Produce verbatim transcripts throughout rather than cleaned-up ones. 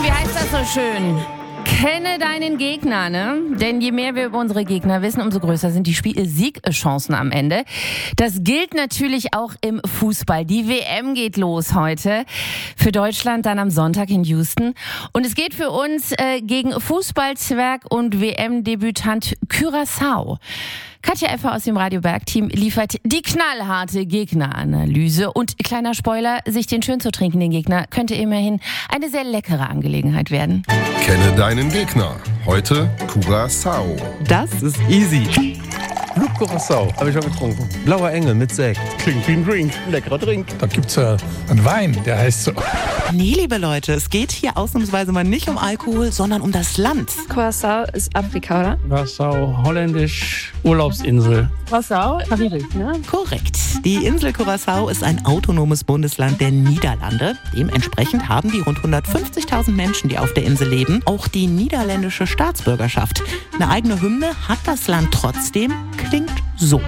wie heißt das so schön? Kenne deinen Gegner, ne? Denn je mehr wir über unsere Gegner wissen, umso größer sind die Spiel- Siegchancen am Ende. Das gilt natürlich auch im Fußball. Die W M geht los heute. Für Deutschland dann am Sonntag in Houston. Und es geht für uns äh, gegen Fußballzwerg und W M-Debütant Curaçao. Katja Effer aus dem Radio Berg-Team liefert die knallharte Gegneranalyse. Und kleiner Spoiler, sich den schön zu trinken, den Gegner, könnte immerhin eine sehr leckere Angelegenheit werden. Kenne deinen Gegner. Heute Curaçao. Das ist easy. Club Curaçao, habe ich schon getrunken. Blauer Engel mit Sekt. Klingt wie ein Drink. Leckerer Drink. Da gibt's ja einen Wein, der heißt so. Nee, liebe Leute, es geht hier ausnahmsweise mal nicht um Alkohol, sondern um das Land. Curaçao ist Afrika, oder? Curaçao, holländisch, Urlaubsinsel. Curaçao, Karibik, ne? Korrekt. Die Insel Curaçao ist ein autonomes Bundesland der Niederlande. Dementsprechend haben die rund hundertfünfzigtausend Menschen, die auf der Insel leben, auch die niederländische Staatsbürgerschaft. Eine eigene Hymne hat das Land trotzdem, klingt so.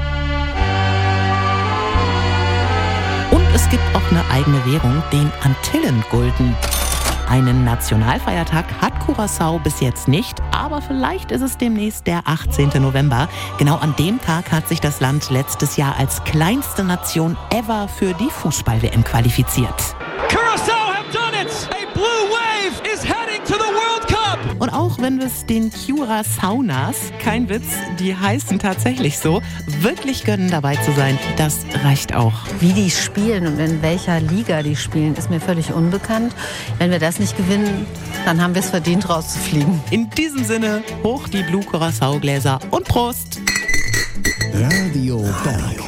Und es gibt auch eine eigene Währung, den Antillengulden. Einen Nationalfeiertag hat Curaçao bis jetzt nicht, aber vielleicht ist es demnächst der achtzehnten November. Genau an dem Tag hat sich das Land letztes Jahr als kleinste Nation ever für die Fußball-W M qualifiziert. Curaçao have done it! A blue wave is heading to the World Cup! Und auch wenn es den Curaçaonas, kein Witz, die heißen tatsächlich so, wirklich gönnen, dabei zu sein, das reicht auch. Wie die spielen und in welcher Liga die spielen, ist mir völlig unbekannt. Wenn wir das nicht gewinnen, dann haben wir es verdient, rauszufliegen. In diesem Sinne, hoch die Blue Curaçao-Gläser und Prost! Radio Berg.